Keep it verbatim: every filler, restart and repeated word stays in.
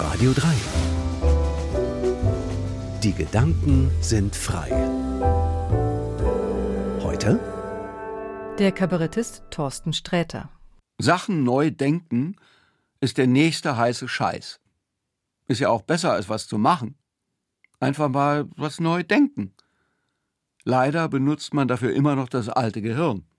Radio drei. Die Gedanken sind frei. Heute der Kabarettist Thorsten Sträter. Sachen neu denken ist der nächste heiße Scheiß. Ist ja auch besser, als was zu machen. Einfach mal was neu denken. Leider benutzt man dafür immer noch das alte Gehirn.